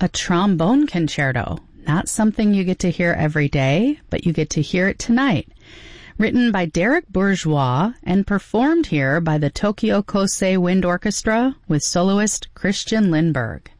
a trombone concerto. Not something you get to hear every day, but you get to hear it tonight. Written by Derek Bourgeois and performed here by the Tokyo Kosei Wind Orchestra with soloist Christian Lindberg.